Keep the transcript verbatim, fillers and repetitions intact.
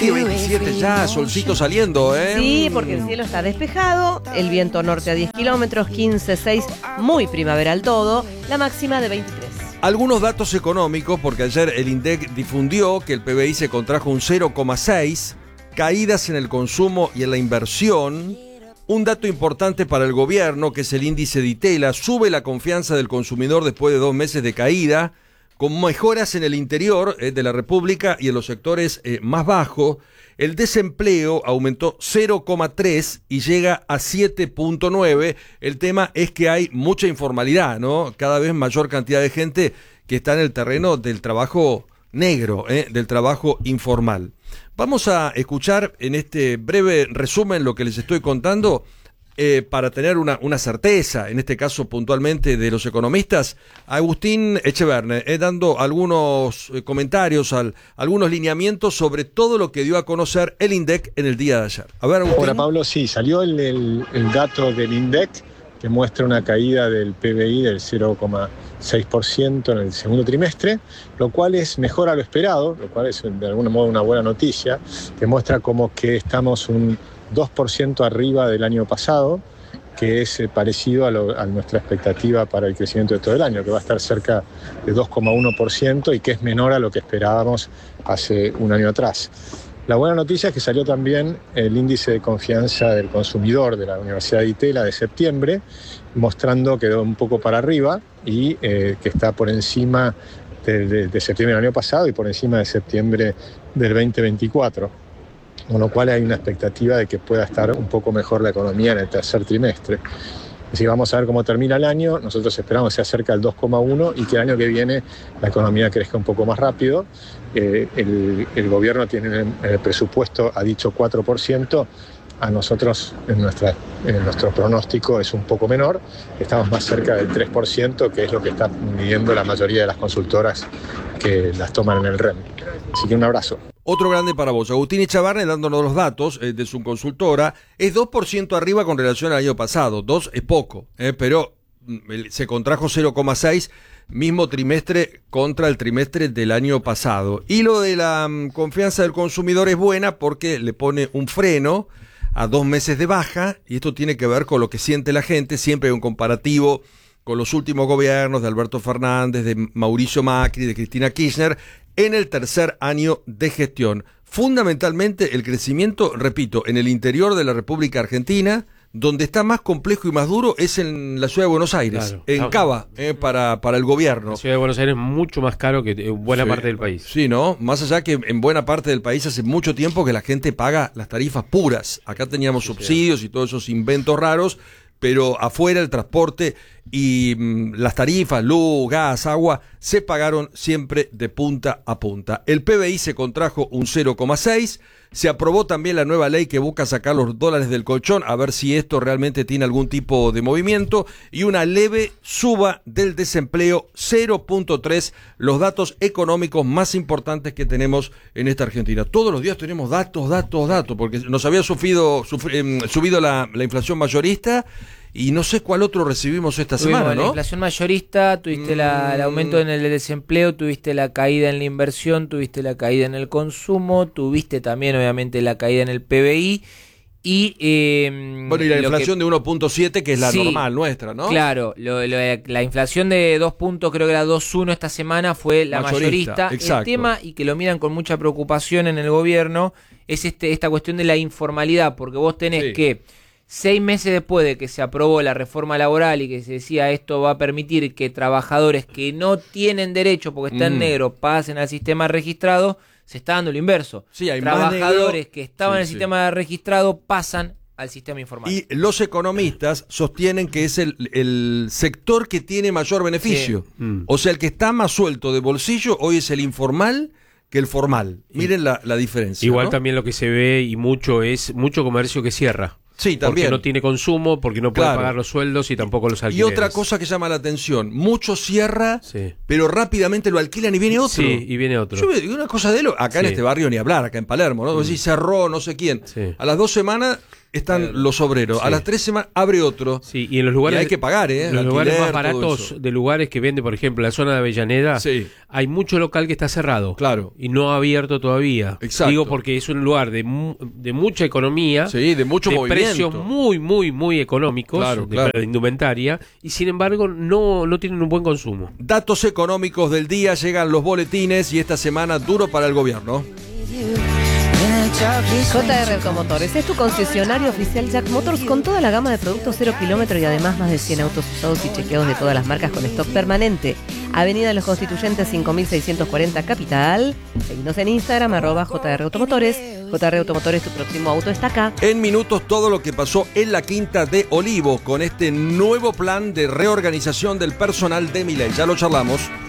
y veintisiete ya, solcito saliendo, ¿eh? Sí, porque el cielo está despejado, el viento norte a diez kilómetros, quince, seis, muy primaveral todo, la máxima de veintitrés. Algunos datos económicos, porque ayer el INDEC difundió que el P B I se contrajo un cero coma seis, caídas en el consumo y en la inversión. Un dato importante para el gobierno, que es el índice de Itela, sube la confianza del consumidor después de dos meses de caída, con mejoras en el interior eh, de la República y en los sectores eh, más bajos. El desempleo aumentó cero coma tres y llega a siete punto nueve. El tema es que hay mucha informalidad, ¿no? Cada vez mayor cantidad de gente que está en el terreno del trabajo negro, ¿eh? del trabajo informal. Vamos a escuchar en este breve resumen lo que les estoy contando eh, para tener una, una certeza, en este caso puntualmente de los economistas. Agustín Echeverne, eh, dando algunos eh, comentarios, al, algunos lineamientos sobre todo lo que dio a conocer el INDEC en el día de ayer. A ver, Agustín. Hola, Pablo, sí, salió el, el, el dato del INDEC que muestra una caída del P B I del cero coma seis por ciento en el segundo trimestre, lo cual es mejor a lo esperado, lo cual es de algún modo una buena noticia, que muestra como que estamos un dos por ciento arriba del año pasado, que es parecido a, lo, a nuestra expectativa para el crecimiento de todo el año, que va a estar cerca de dos coma uno por ciento y que es menor a lo que esperábamos hace un año atrás. La buena noticia es que salió también el índice de confianza del consumidor de la Universidad de Itela de septiembre, mostrando que quedó un poco para arriba y eh, que está por encima de, de, de septiembre del año pasado y por encima de septiembre del veinte veinticuatro. Con lo cual hay una expectativa de que pueda estar un poco mejor la economía en el tercer trimestre. Si vamos a ver cómo termina el año, nosotros esperamos que sea cerca del dos coma uno y que el año que viene la economía crezca un poco más rápido. Eh, el, el gobierno tiene en el presupuesto, ha dicho cuatro por ciento, a nosotros en, nuestra, en nuestro pronóstico es un poco menor, estamos más cerca del tres por ciento, que es lo que está midiendo la mayoría de las consultoras que las toman en el R E M. Así que un abrazo. Otro grande para vos, Agustín Echeverne, dándonos los datos eh, de su consultora, es dos por ciento arriba con relación al año pasado. dos es poco, eh, pero mm, se contrajo cero coma seis, mismo trimestre contra el trimestre del año pasado. Y lo de la mm, confianza del consumidor es buena porque le pone un freno a dos meses de baja, y esto tiene que ver con lo que siente la gente. Siempre hay un comparativo con los últimos gobiernos de Alberto Fernández, de Mauricio Macri, de Cristina Kirchner, en el tercer año de gestión. Fundamentalmente el crecimiento, repito, en el interior de la República Argentina, donde está más complejo y más duro es en la ciudad de Buenos Aires, claro, en claro. Cava, eh, para, para el gobierno. La ciudad de Buenos Aires es mucho más caro que en buena sí, parte del país. Sí, ¿no? Más allá que en buena parte del país hace mucho tiempo que la gente paga las tarifas puras. Acá teníamos sí, subsidios sí. y todos esos inventos raros, pero afuera el transporte y mmm, las tarifas, luz, gas, agua, se pagaron siempre de punta a punta. El P B I se contrajo un cero coma seis, se aprobó también la nueva ley que busca sacar los dólares del colchón, a ver si esto realmente tiene algún tipo de movimiento, y una leve suba del desempleo, cero punto tres, los datos económicos más importantes que tenemos en esta Argentina. Todos los días tenemos datos, datos, datos, porque nos había sufrido, sufri, eh, subido la, la inflación mayorista, y no sé cuál otro recibimos esta Tuvimos semana, ¿no? La inflación mayorista, tuviste mm. la, el aumento en el desempleo, tuviste la caída en la inversión, tuviste la caída en el consumo, tuviste también obviamente la caída en el P B I y... Eh, bueno, y la inflación que, de uno punto siete, que es la sí, normal nuestra, ¿no? Claro, lo, lo, la inflación de dos puntos, creo que era dos punto uno esta semana, fue la mayorista. mayorista. El tema, y que lo miran con mucha preocupación en el gobierno, es este esta cuestión de la informalidad, porque vos tenés sí. que... Seis meses después de que se aprobó la reforma laboral y que se decía esto va a permitir que trabajadores que no tienen derecho porque están mm. negros pasen al sistema registrado, se está dando lo inverso. Sí, hay trabajadores más que estaban sí, en el sí. sistema registrado pasan al sistema informal. Y los economistas sostienen que es el, el sector que tiene mayor beneficio. Sí. Mm. O sea, el que está más suelto de bolsillo hoy es el informal que el formal. Miren la, la diferencia. Igual ¿no? también lo que se ve y mucho es mucho comercio que cierra. Sí, también. Porque no tiene consumo, porque no puede claro. pagar los sueldos y tampoco los alquileres. Y otra cosa que llama la atención, mucho cierra, sí. pero rápidamente lo alquilan y viene otro. Sí, y viene otro. Yo digo una cosa de lo, acá sí. en este barrio ni hablar, acá en Palermo, ¿no? Mm. Si cerró no sé quién. Sí. A las dos semanas están eh, los obreros. Sí. A las tres semanas abre otro. Sí, y en los lugares. Y hay que pagar, ¿eh? En los lugares más baratos, de lugares que vende, por ejemplo, la zona de Avellaneda, sí. hay mucho local que está cerrado. Claro. Y no ha abierto todavía. Exacto. Digo porque es un lugar de, mu de mucha economía. Sí, de mucho de movimiento. precios muy, muy, muy económicos. Claro, de, claro. de indumentaria. Y sin embargo, no, no tienen un buen consumo. Datos económicos del día, llegan los boletines y esta semana duro para el gobierno. J R Automotores es tu concesionario oficial Jack Motors con toda la gama de productos cero kilómetro y además más de cien autos usados y chequeados de todas las marcas con stock permanente. Avenida de los Constituyentes cinco mil seiscientos cuarenta Capital. Seguinos en Instagram, arroba J R Automotores. J R Automotores, tu próximo auto está acá. En minutos todo lo que pasó en la Quinta de Olivos con este nuevo plan de reorganización del personal de Milei. Ya lo charlamos.